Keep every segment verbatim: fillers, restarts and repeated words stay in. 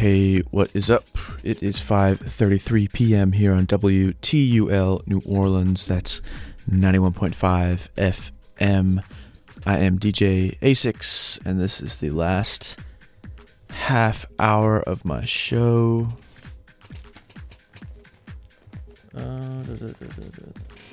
Hey, what is up? It is five thirty-three p.m. here on W T U L New Orleans. That's ninety-one point five F M. I am D J A six, and this is the last half hour of my show. Uh, da, da, da, da, da.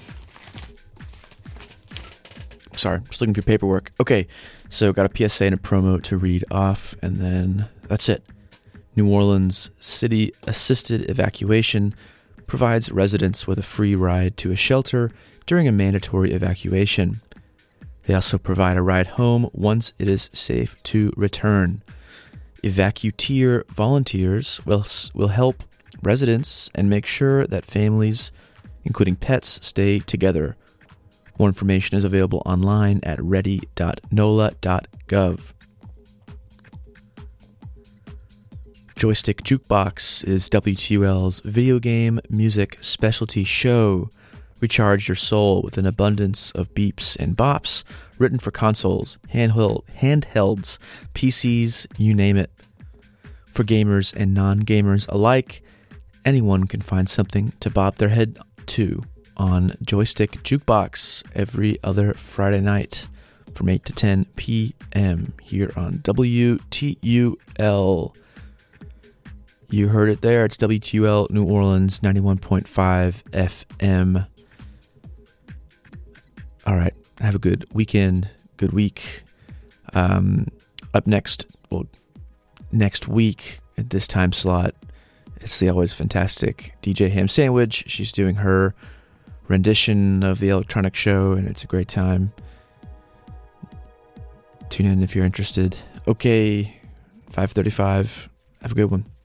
Sorry, just looking through paperwork. Okay, so got a P S A and a promo to read off, and then that's it. New Orleans City Assisted Evacuation provides residents with a free ride to a shelter during a mandatory evacuation. They also provide a ride home once it is safe to return. Evacuteer volunteers will, will help residents and make sure that families, including pets, stay together. More information is available online at ready dot n o l a dot gov. Joystick Jukebox is W T U L's video game music specialty show. Recharge your soul with an abundance of beeps and bops written for consoles, handheld, handhelds, P Cs, you name it. For gamers and non-gamers alike, anyone can find something to bob their head to on Joystick Jukebox every other Friday night from eight to ten p.m. here on W T U L. You heard it there. It's W T U L New Orleans, ninety-one point five F M. All right. Have a good weekend, good week. Um, up next, well, next week at this time slot, it's the always fantastic D J Ham Sandwich. She's doing her rendition of the electronic show, and it's a great time. Tune in if you're interested. Okay, five thirty-five. Have a good one.